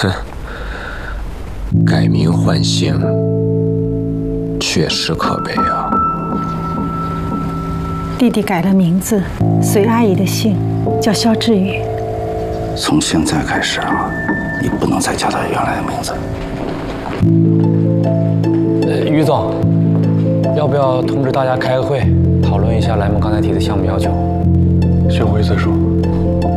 改名换姓，确实可悲啊。 弟弟改了名字，随阿姨的姓，叫肖志宇。 从现在开始啊，你不能再叫他原来的名字。 于总，要不要通知大家开个会，讨论一下莱蒙刚才提的项目要求？ 下回再说。